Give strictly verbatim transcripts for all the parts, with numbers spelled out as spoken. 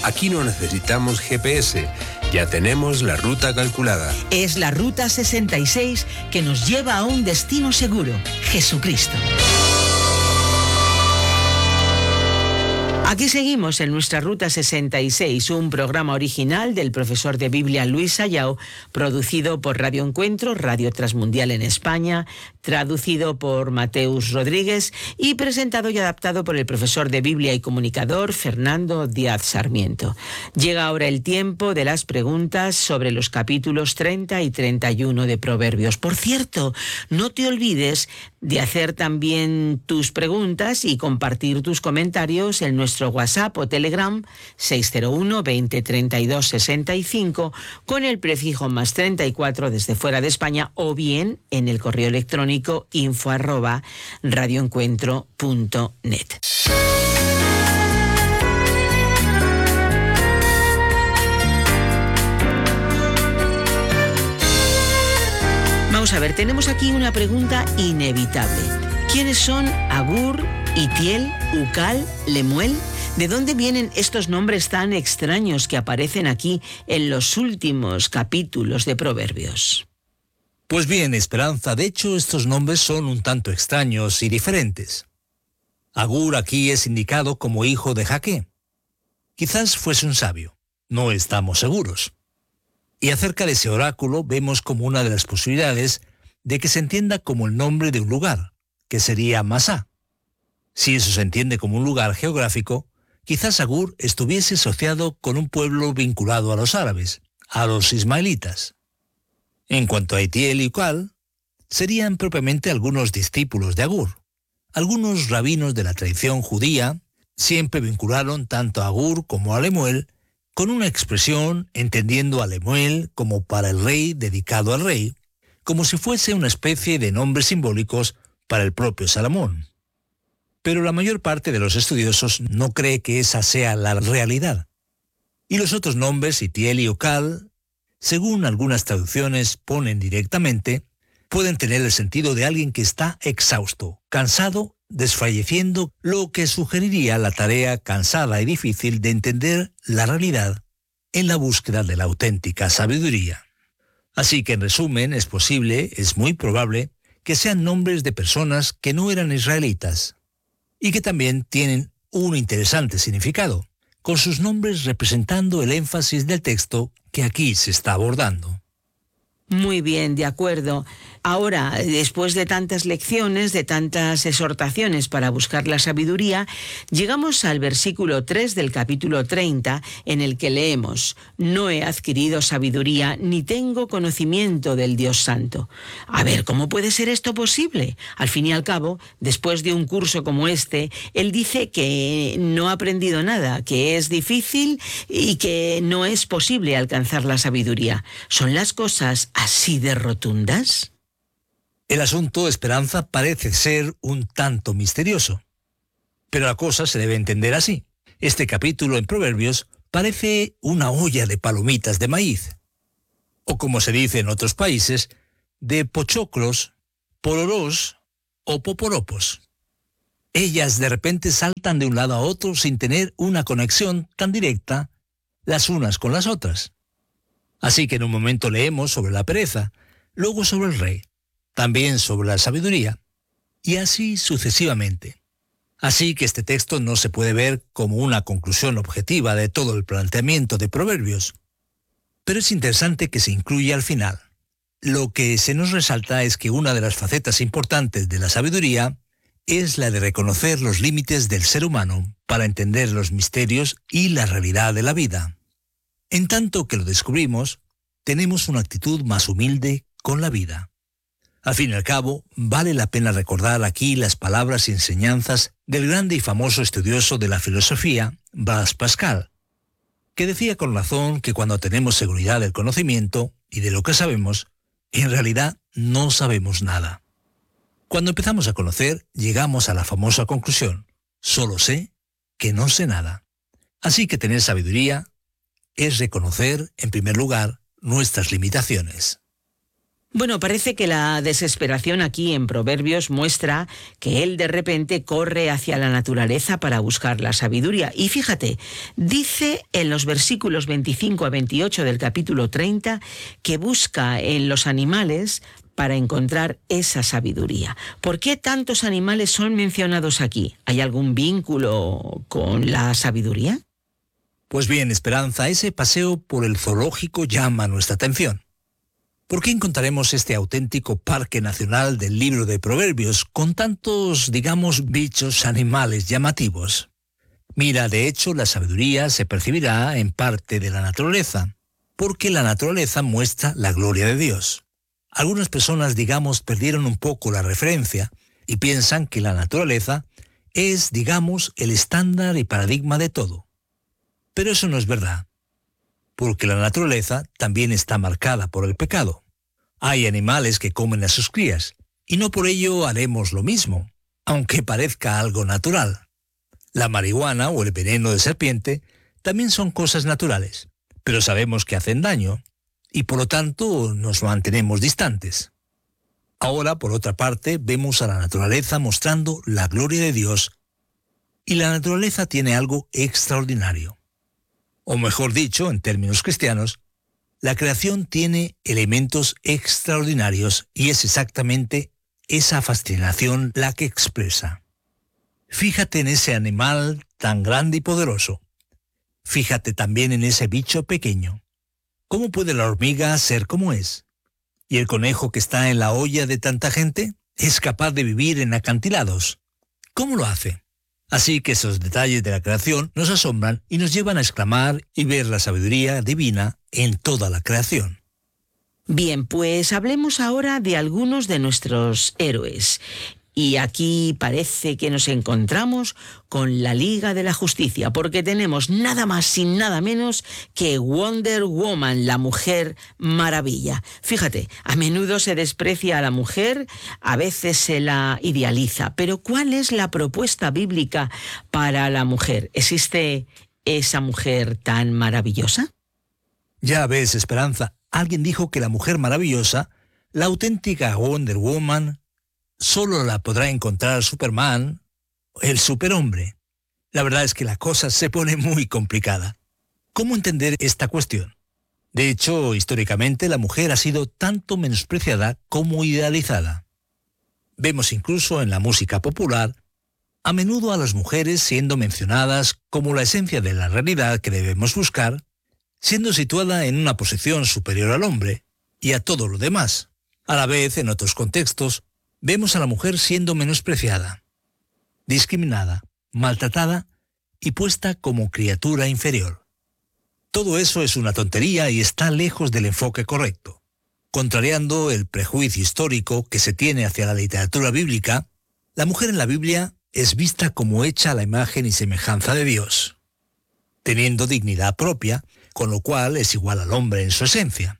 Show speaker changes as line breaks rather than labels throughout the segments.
Aquí no necesitamos G P S, ya tenemos la ruta calculada.
Es la Ruta sesenta y seis que nos lleva a un destino seguro, Jesucristo. Aquí seguimos en nuestra Ruta sesenta y seis, un programa original del profesor de Biblia Luis Ayao, producido por Radio Encuentro, Radio Transmundial en España, traducido por Mateus Rodríguez y presentado y adaptado por el profesor de Biblia y comunicador Fernando Díaz Sarmiento. Llega ahora el tiempo de las preguntas sobre los capítulos treinta y treinta y uno de Proverbios. Por cierto, no te olvides de hacer también tus preguntas y compartir tus comentarios en nuestro WhatsApp o Telegram seis cero uno, veinte, treinta y dos, sesenta y cinco con el prefijo más treinta y cuatro desde fuera de España, o bien en el correo electrónico info arroba radioencuentro punto net. Vamos a ver, tenemos aquí una pregunta inevitable. ¿Quiénes son Agur, Itiel, Ucal, Lemuel? ¿De dónde vienen estos nombres tan extraños que aparecen aquí en los últimos capítulos de Proverbios?
Pues bien, Esperanza, de hecho estos nombres son un tanto extraños y diferentes. Agur aquí es indicado como hijo de Jaque. Quizás fuese un sabio, no estamos seguros. Y acerca de ese oráculo vemos como una de las posibilidades de que se entienda como el nombre de un lugar, que sería Masá. Si eso se entiende como un lugar geográfico, quizás Agur estuviese asociado con un pueblo vinculado a los árabes, a los ismaelitas. En cuanto a Itiel y Ucal, serían propiamente algunos discípulos de Agur. Algunos rabinos de la tradición judía siempre vincularon tanto a Agur como a Lemuel con una expresión entendiendo a Lemuel como para el rey dedicado al rey, como si fuese una especie de nombres simbólicos para el propio Salomón. Pero la mayor parte de los estudiosos no cree que esa sea la realidad. Y los otros nombres, Itiel y Ucal, según algunas traducciones ponen directamente, pueden tener el sentido de alguien que está exhausto, cansado, desfalleciendo, lo que sugeriría la tarea cansada y difícil de entender la realidad en la búsqueda de la auténtica sabiduría. Así que en resumen, es posible, es muy probable, que sean nombres de personas que no eran israelitas y que también tienen un interesante significado, con sus nombres representando el énfasis del texto que aquí se está abordando.
Muy bien, de acuerdo. Ahora, después de tantas lecciones, de tantas exhortaciones para buscar la sabiduría, llegamos al versículo tres del capítulo treinta, en el que leemos: «No he adquirido sabiduría, ni tengo conocimiento del Dios Santo». A ver, ¿cómo puede ser esto posible? Al fin y al cabo, después de un curso como este, él dice que no ha aprendido nada, que es difícil y que no es posible alcanzar la sabiduría. ¿Son las cosas así de rotundas?
El asunto, Esperanza, parece ser un tanto misterioso. Pero la cosa se debe entender así. Este capítulo en Proverbios parece una olla de palomitas de maíz. O como se dice en otros países, de pochoclos, pororós o poporopos. Ellas de repente saltan de un lado a otro sin tener una conexión tan directa las unas con las otras. Así que en un momento leemos sobre la pereza, luego sobre el rey, también sobre la sabiduría, y así sucesivamente. Así que este texto no se puede ver como una conclusión objetiva de todo el planteamiento de Proverbios, pero es interesante que se incluya al final. Lo que se nos resalta es que una de las facetas importantes de la sabiduría es la de reconocer los límites del ser humano para entender los misterios y la realidad de la vida. En tanto que lo descubrimos, tenemos una actitud más humilde con la vida. Al fin y al cabo, vale la pena recordar aquí las palabras y enseñanzas del grande y famoso estudioso de la filosofía, Blaise Pascal, que decía con razón que cuando tenemos seguridad del conocimiento y de lo que sabemos, en realidad no sabemos nada. Cuando empezamos a conocer, llegamos a la famosa conclusión: solo sé que no sé nada. Así que tener sabiduría es reconocer, en primer lugar, nuestras limitaciones.
Bueno, parece que la desesperación aquí en Proverbios muestra que él de repente corre hacia la naturaleza para buscar la sabiduría. Y fíjate, dice en los versículos veinticinco a veintiocho del capítulo treinta que busca en los animales para encontrar esa sabiduría. ¿Por qué tantos animales son mencionados aquí? ¿Hay algún vínculo con la sabiduría?
Pues bien, Esperanza, ese paseo por el zoológico llama nuestra atención. ¿Por qué encontraremos este auténtico parque nacional del libro de Proverbios con tantos, digamos, bichos animales llamativos? Mira, de hecho, la sabiduría se percibirá en parte de la naturaleza, porque la naturaleza muestra la gloria de Dios. Algunas personas, digamos, perdieron un poco la referencia y piensan que la naturaleza es, digamos, el estándar y paradigma de todo. Pero eso no es verdad, porque la naturaleza también está marcada por el pecado. Hay animales que comen a sus crías, y no por ello haremos lo mismo, aunque parezca algo natural. La marihuana o el veneno de serpiente también son cosas naturales, pero sabemos que hacen daño, y por lo tanto nos mantenemos distantes. Ahora, por otra parte, vemos a la naturaleza mostrando la gloria de Dios, y la naturaleza tiene algo extraordinario. O mejor dicho, en términos cristianos, la creación tiene elementos extraordinarios y es exactamente esa fascinación la que expresa. Fíjate en ese animal tan grande y poderoso. Fíjate también en ese bicho pequeño. ¿Cómo puede la hormiga ser como es? ¿Y el conejo que está en la olla de tanta gente? Es capaz de vivir en acantilados. ¿Cómo lo hace? Así que esos detalles de la creación nos asombran y nos llevan a exclamar y ver la sabiduría divina en toda la creación.
Bien, pues hablemos ahora de algunos de nuestros héroes. Y aquí parece que nos encontramos con la Liga de la Justicia, porque tenemos nada más y nada menos que Wonder Woman, la Mujer Maravilla. Fíjate, a menudo se desprecia a la mujer, a veces se la idealiza, pero ¿cuál es la propuesta bíblica para la mujer? ¿Existe esa mujer tan maravillosa?
Ya ves, Esperanza, alguien dijo que la Mujer Maravillosa, la auténtica Wonder Woman, solo la podrá encontrar Superman, el superhombre. La verdad es que la cosa se pone muy complicada. ¿Cómo entender esta cuestión? De hecho, históricamente la mujer ha sido tanto menospreciada como idealizada. Vemos incluso en la música popular a menudo a las mujeres siendo mencionadas como la esencia de la realidad que debemos buscar, siendo situada en una posición superior al hombre y a todo lo demás. A la vez, en otros contextos, vemos a la mujer siendo menospreciada, discriminada, maltratada y puesta como criatura inferior. Todo eso es una tontería y está lejos del enfoque correcto. Contrariando el prejuicio histórico que se tiene hacia la literatura bíblica, la mujer en la Biblia es vista como hecha a la imagen y semejanza de Dios, teniendo dignidad propia, con lo cual es igual al hombre en su esencia.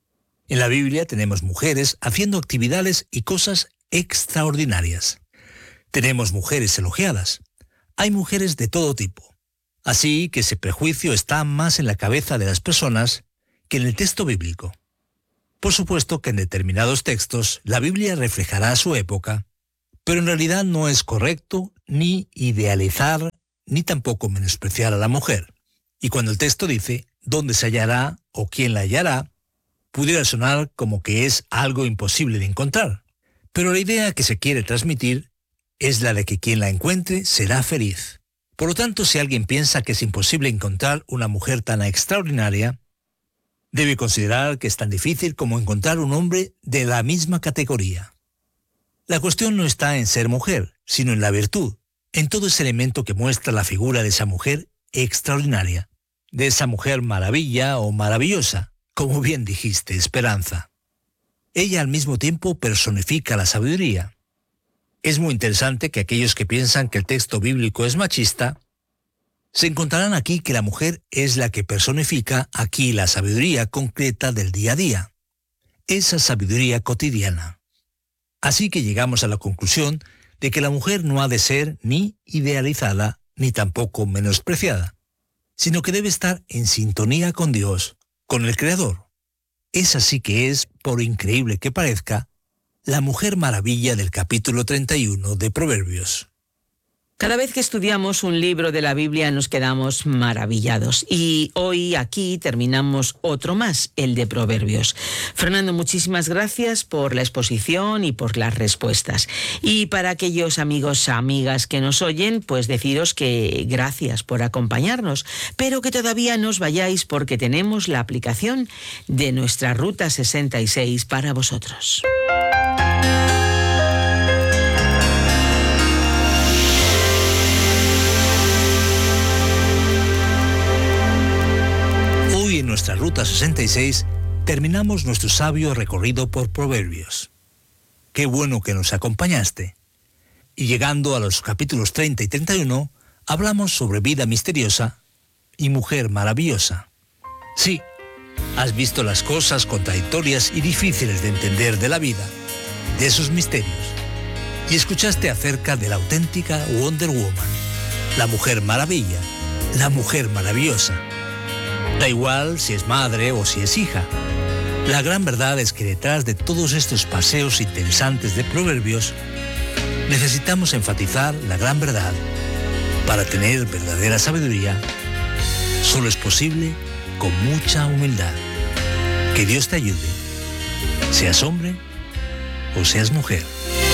En la Biblia tenemos mujeres haciendo actividades y cosas extraordinarias. Tenemos mujeres elogiadas. Hay mujeres de todo tipo. Así que ese prejuicio está más en la cabeza de las personas que en el texto bíblico. Por supuesto que en determinados textos la Biblia reflejará su época, pero en realidad no es correcto ni idealizar ni tampoco menospreciar a la mujer. Y cuando el texto dice dónde se hallará o quién la hallará, pudiera sonar como que es algo imposible de encontrar. Pero la idea que se quiere transmitir es la de que quien la encuentre será feliz. Por lo tanto, si alguien piensa que es imposible encontrar una mujer tan extraordinaria, debe considerar que es tan difícil como encontrar un hombre de la misma categoría. La cuestión no está en ser mujer, sino en la virtud, en todo ese elemento que muestra la figura de esa mujer extraordinaria, de esa mujer maravilla o maravillosa, como bien dijiste, Esperanza. Ella al mismo tiempo personifica la sabiduría. Es muy interesante que aquellos que piensan que el texto bíblico es machista, se encontrarán aquí que la mujer es la que personifica aquí la sabiduría concreta del día a día, esa sabiduría cotidiana. Así que llegamos a la conclusión de que la mujer no ha de ser ni idealizada ni tampoco menospreciada, sino que debe estar en sintonía con Dios, con el Creador. Esa sí que es, por increíble que parezca, la mujer maravilla del capítulo treinta y uno de Proverbios.
Cada vez que estudiamos un libro de la Biblia nos quedamos maravillados y hoy aquí terminamos otro más, el de Proverbios. Fernando, muchísimas gracias por la exposición y por las respuestas. Y para aquellos amigos, amigas que nos oyen, pues deciros que gracias por acompañarnos, pero que todavía no os vayáis porque tenemos la aplicación de nuestra Ruta sesenta y seis para vosotros.
En nuestra Ruta sesenta y seis terminamos nuestro sabio recorrido por Proverbios. Qué bueno que nos acompañaste. Y llegando a los capítulos treinta y treinta y uno, hablamos sobre vida misteriosa y mujer maravillosa. Sí, has visto las cosas contradictorias y difíciles de entender de la vida, de esos misterios, y escuchaste acerca de la auténtica Wonder Woman, la mujer maravilla, la mujer maravillosa. Da igual si es madre o si es hija. La gran verdad es que detrás de todos estos paseos interesantes de Proverbios, necesitamos enfatizar la gran verdad. Para tener verdadera sabiduría, solo es posible con mucha humildad. Que Dios te ayude, seas hombre o seas mujer.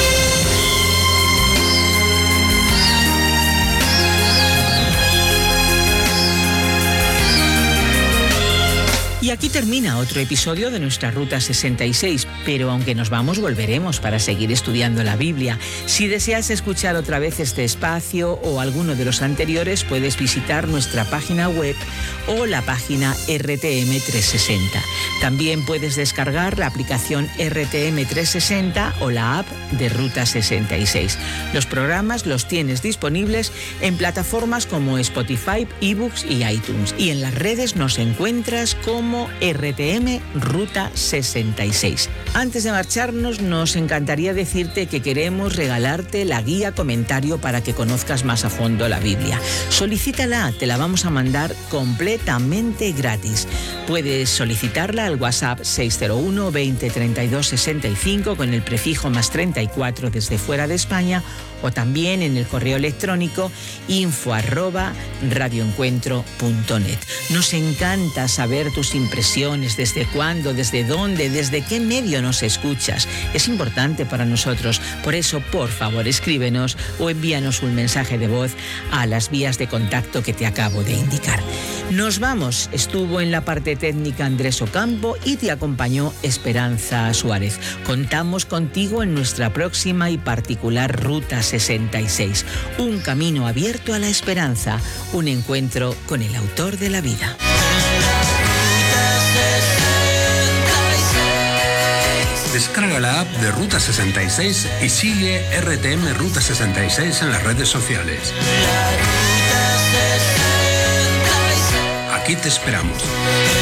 Y aquí termina otro episodio de nuestra Ruta sesenta y seis, pero aunque nos vamos, volveremos para seguir estudiando la Biblia. Si deseas escuchar otra vez este espacio o alguno de los anteriores, puedes visitar nuestra página web o la página R T M trescientos sesenta. También puedes descargar la aplicación R T M trescientos sesenta o la app de Ruta sesenta y seis. Los programas los tienes disponibles en plataformas como Spotify, eBooks y iTunes. Y en las redes nos encuentras como R T M Ruta sesenta y seis. Antes de marcharnos, nos encantaría decirte que queremos regalarte la guía comentario para que conozcas más a fondo la Biblia. Solicítala, te la vamos a mandar completamente gratis. Puedes solicitarla al WhatsApp seis cero uno veinte treinta y dos sesenta y cinco con el prefijo más treinta y cuatro desde fuera de España, o también en el correo electrónico info arroba radioencuentro punto net. Nos encanta saber tus impresiones, desde cuándo, desde dónde, desde qué medio nos escuchas. Es importante para nosotros. Por eso, por favor, escríbenos o envíanos un mensaje de voz a las vías de contacto que te acabo de indicar. Nos vamos. Estuvo en la parte técnica Andrés Ocampo y te acompañó Esperanza Suárez. Contamos contigo en nuestra próxima y particular Ruta sesenta y seis. Un camino abierto a la esperanza. Un encuentro con el autor de la vida.
Descarga la app de Ruta sesenta y seis y sigue R T M Ruta sesenta y seis en las redes sociales. Aquí te esperamos.